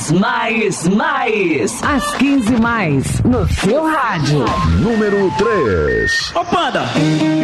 Às 15 mais, no seu rádio. Número 3. Ô, Panda!